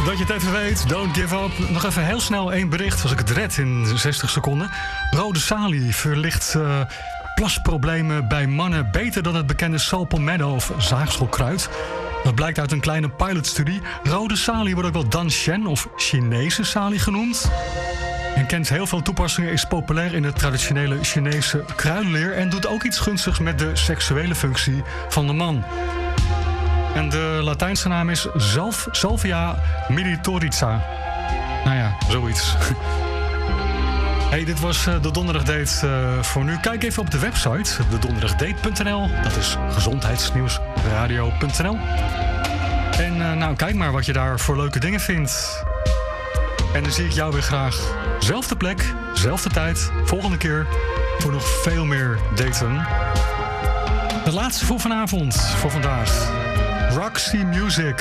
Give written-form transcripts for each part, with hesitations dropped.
Dat je het even weet, don't give up. Nog even heel snel één bericht, als ik het red in 60 seconden. Rode salie verlicht plasproblemen bij mannen beter dan het bekende salpalmetto of zaagselkruid. Dat blijkt uit een kleine pilotstudie. Rode salie wordt ook wel danshen of Chinese salie genoemd. En kent heel veel toepassingen, is populair in de traditionele Chinese kruidenleer en doet ook iets gunstigs met de seksuele functie van de man. En de Latijnse naam is Salvia militorica. Nou ja, zoiets. Hey, dit was de Donderdagdate voor nu. Kijk even op de website, dedonderdagdate.nl. Dat is gezondheidsnieuwsradio.nl. En nou, kijk maar wat je daar voor leuke dingen vindt. En dan zie ik jou weer graag. Zelfde plek, zelfde tijd, volgende keer voor nog veel meer daten. De laatste voor vanavond, voor vandaag. Roxy Music.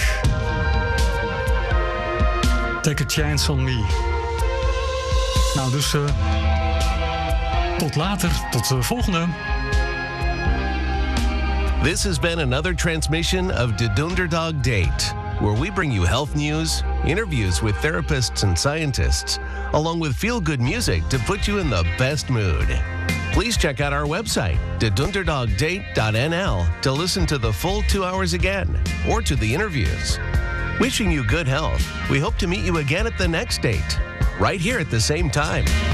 Take a chance on me. Nou, dus tot later, tot de volgende. This has been another transmission of the Dunderdog Date, where we bring you health news, interviews with therapists and scientists, along with feel-good music to put you in the best mood. Please check out our website, dedunderdogdate.nl, to listen to the full 2 hours again, or to the interviews. Wishing you good health. We hope to meet you again at the next date, right here at the same time.